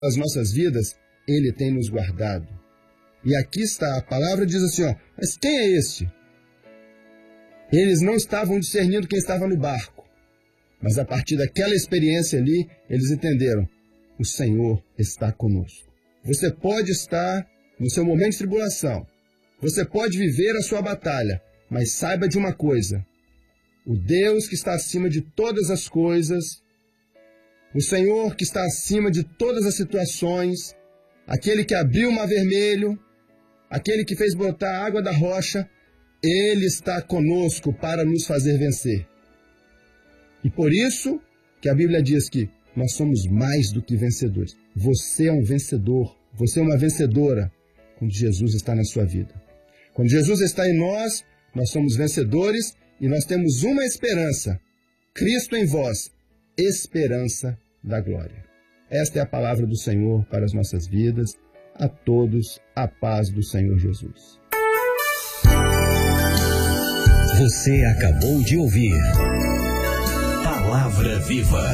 as nossas vidas, Ele tem nos guardado. E aqui está, a palavra diz assim, mas quem é este? Eles não estavam discernindo quem estava no barco, mas a partir daquela experiência ali, eles entenderam, o Senhor está conosco. Você pode estar no seu momento de tribulação, você pode viver a sua batalha, mas saiba de uma coisa, o Deus que está acima de todas as coisas, o Senhor que está acima de todas as situações, aquele que abriu o mar vermelho, aquele que fez brotar a água da rocha, Ele está conosco para nos fazer vencer. E por isso que a Bíblia diz que nós somos mais do que vencedores. Você é um vencedor, você é uma vencedora quando Jesus está na sua vida. Quando Jesus está em nós, nós somos vencedores e nós temos uma esperança, Cristo em vós, esperança da glória. Esta é a palavra do Senhor para as nossas vidas. A todos, a paz do Senhor Jesus. Você acabou de ouvir Palavra Viva.